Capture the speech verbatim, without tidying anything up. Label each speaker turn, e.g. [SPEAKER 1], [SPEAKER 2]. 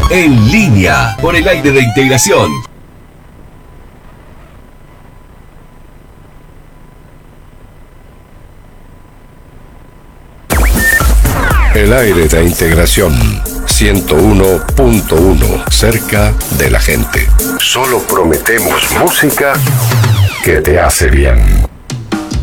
[SPEAKER 1] En línea, por el aire de integración.
[SPEAKER 2] El aire de integración ciento uno punto uno, cerca de la gente. Solo prometemos música que te hace bien.